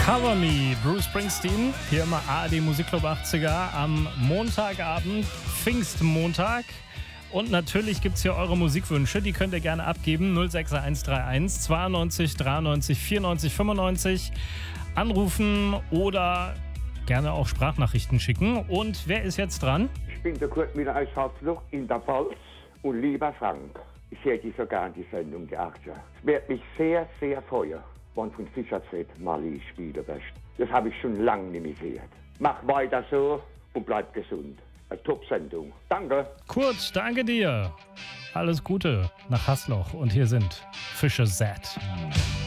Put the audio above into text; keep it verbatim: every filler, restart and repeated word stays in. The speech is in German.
Cover Me, Bruce Springsteen, hier immer A R D Musikclub achtziger am Montagabend, Pfingstmontag. Und natürlich gibt es hier eure Musikwünsche, die könnt ihr gerne abgeben. null sechs eins drei eins zweiundneunzig dreiundneunzig vierundneunzig fünfundneunzig anrufen oder gerne auch Sprachnachrichten schicken. Und wer ist jetzt dran? Ich bin der Kurt Müller aus Harzloch in der Pfalz. Und lieber Frank, ich hätte so gern die Sendung der achtziger. Es wird mich sehr, sehr freuen, wenn von Fischer Z mal spielen wirst. Das habe ich schon lange nicht mehr gehört. Mach weiter so und bleib gesund. Eine Top-Sendung. Danke. Kurt, danke dir. Alles Gute nach Hasloch. Und hier sind Fischer Z.